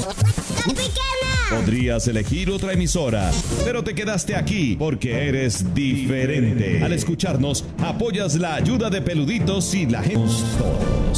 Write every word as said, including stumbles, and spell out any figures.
Podrías elegir otra emisora, pero te quedaste aquí porque eres diferente. Al escucharnos, apoyas la ayuda de Peluditos y la gente todos.